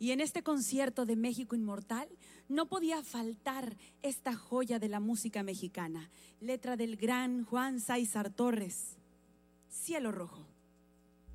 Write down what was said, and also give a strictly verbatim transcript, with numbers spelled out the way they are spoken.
Y en este concierto de México Inmortal no podía faltar esta joya de la música mexicana, letra del gran Juan Sáizar Torres, Cielo Rojo.